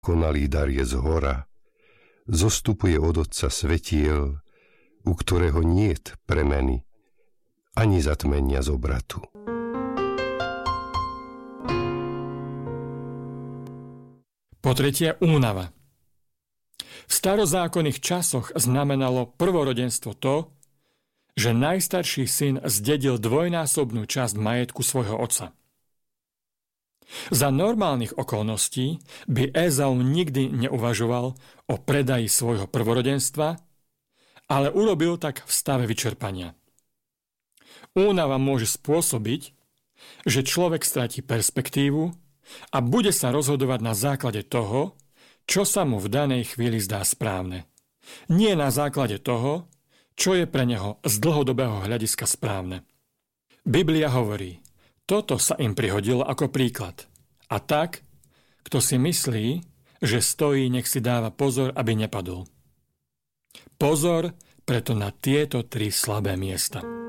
Konalý dar je zhora, zostupuje od Otca svetiel, u ktorého niet premeny, ani zatmenia z obratu. Po tretie, únava. V starozákonných časoch znamenalo prvorodenstvo to, že najstarší syn zdedil dvojnásobnú časť majetku svojho otca. Za normálnych okolností by Ézau nikdy neuvažoval o predaji svojho prvorodenstva, ale urobil tak v stave vyčerpania. Únava môže spôsobiť, že človek stratí perspektívu a bude sa rozhodovať na základe toho, čo sa mu v danej chvíli zdá správne. Nie na základe toho, čo je pre neho z dlhodobého hľadiska správne. Biblia hovorí, toto sa im prihodilo ako príklad. A tak, kto si myslí, že stojí, nech si dáva pozor, aby nepadol. Pozor preto na tieto 3 slabé miesta.